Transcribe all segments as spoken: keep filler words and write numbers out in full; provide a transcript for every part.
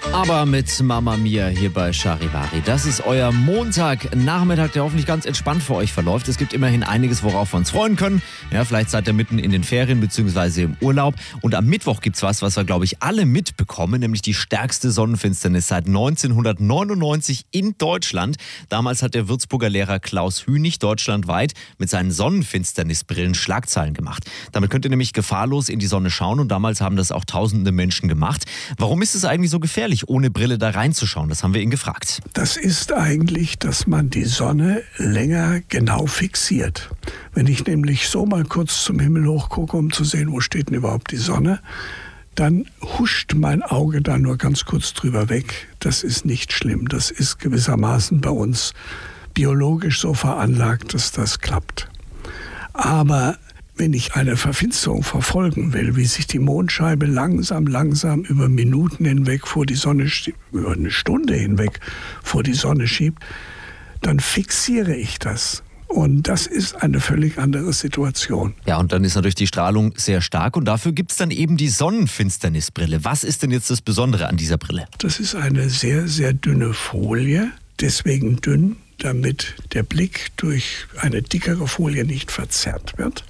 Aber mit Mama Mia hier bei Charivari. Das ist euer Montagnachmittag, der hoffentlich ganz entspannt für euch verläuft. Es gibt immerhin einiges, worauf wir uns freuen können. Ja, vielleicht seid ihr mitten in den Ferien bzw. im Urlaub. Und am Mittwoch gibt's was, was wir, glaube ich, alle mitbekommen, nämlich die stärkste Sonnenfinsternis seit neunzehnhundertneunundneunzig in Deutschland. Damals hat der Würzburger Lehrer Klaus Hünig deutschlandweit mit seinen Sonnenfinsternisbrillen Schlagzeilen gemacht. Damit könnt ihr nämlich gefahrlos in die Sonne schauen und damals haben das auch tausende Menschen gemacht. Warum ist es eigentlich so gefährlich, ohne Brille da reinzuschauen? Das haben wir ihn gefragt. Das ist eigentlich, dass man die Sonne länger genau fixiert. Wenn ich nämlich so mal kurz zum Himmel hochgucke, um zu sehen, wo steht denn überhaupt die Sonne, dann huscht mein Auge da nur ganz kurz drüber weg. Das ist nicht schlimm. Das ist gewissermaßen bei uns biologisch so veranlagt, dass das klappt. Aber wenn ich eine Verfinsterung verfolgen will, wie sich die Mondscheibe langsam, langsam über Minuten hinweg vor die Sonne schiebt, über eine Stunde hinweg vor die Sonne schiebt, dann fixiere ich das. Und das ist eine völlig andere Situation. Ja, und dann ist natürlich die Strahlung sehr stark und dafür gibt es dann eben die Sonnenfinsternisbrille. Was ist denn jetzt das Besondere an dieser Brille? Das ist eine sehr, sehr dünne Folie, deswegen dünn, damit der Blick durch eine dickere Folie nicht verzerrt wird.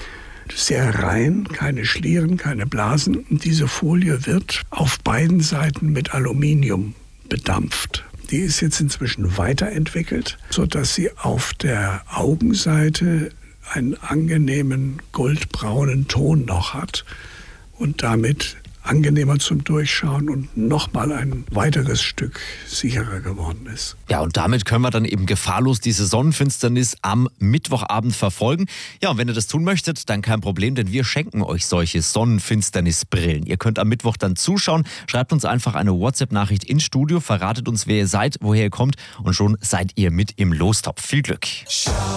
Sehr rein, keine Schlieren, keine Blasen. Und diese Folie wird auf beiden Seiten mit Aluminium bedampft. Die ist jetzt inzwischen weiterentwickelt, sodass sie auf der Augenseite einen angenehmen goldbraunen Ton noch hat und damit angenehmer zum Durchschauen und nochmal ein weiteres Stück sicherer geworden ist. Ja, und damit können wir dann eben gefahrlos diese Sonnenfinsternis am Mittwochabend verfolgen. Ja, und wenn ihr das tun möchtet, dann kein Problem, denn wir schenken euch solche Sonnenfinsternisbrillen. Ihr könnt am Mittwoch dann zuschauen, schreibt uns einfach eine WhatsApp-Nachricht ins Studio, verratet uns, wer ihr seid, woher ihr kommt und schon seid ihr mit im Lostopf. Viel Glück!